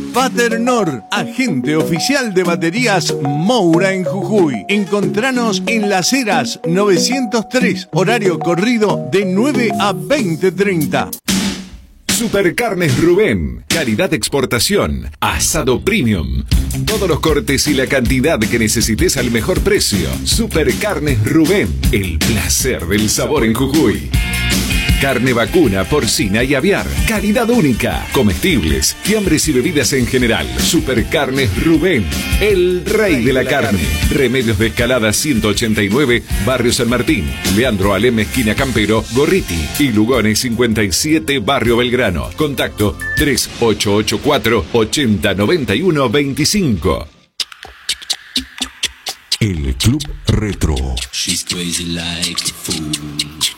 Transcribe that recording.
Paternor, agente oficial de baterías Moura en Jujuy. Encontranos en Las Heras 903, horario corrido de 9 a 20:30. Supercarnes Rubén, calidad de exportación, asado premium. Todos los cortes y la cantidad que necesites al mejor precio. Supercarnes Rubén, el placer del sabor en Jujuy. Carne vacuna, porcina y aviar. Calidad única. Comestibles, fiambres y bebidas en general. Supercarnes Rubén, el rey de la carne. Remedios de Escalada 189, Barrio San Martín. Leandro Alem, esquina Campero, Gorriti. Y Lugones 57, Barrio Belgrano. Contacto 3884 8091 25. El Club Retro. She's crazy like the fool.